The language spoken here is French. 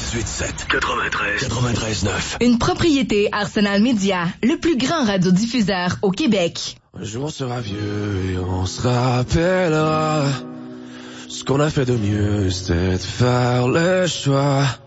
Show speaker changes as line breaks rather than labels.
98.7, 93.9.
Une propriété Arsenal Media, le plus grand radiodiffuseur au Québec.
Un jour on sera vieux et on se rappellera. Ce qu'on a fait de mieux, c'était de faire le choix